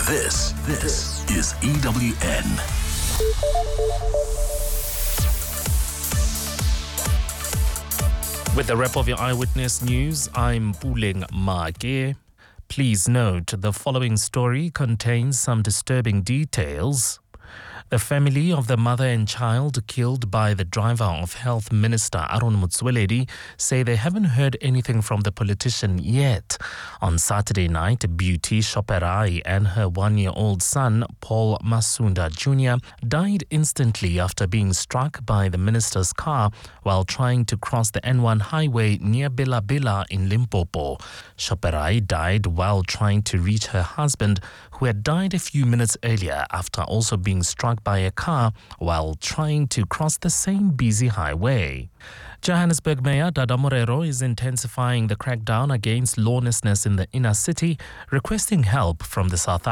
This is EWN. With the wrap of your Eyewitness News, I'm Puleng Make. Please note the following story contains some disturbing details. The family of the mother and child killed by the driver of Health Minister Aaron Motsoaledi say they haven't heard anything from the politician yet. On Saturday night, Beauty Shoperai and her one-year-old son, Paul Masunda Jr., died instantly after being struck by the minister's car while trying to cross the N1 highway near Bela Bela in Limpopo. Shoperai died while trying to reach her husband, who had died a few minutes earlier after also being struck by a car while trying to cross the same busy highway. Johannesburg Mayor Dada Morero is intensifying the crackdown against lawlessness in the inner city, requesting help from the South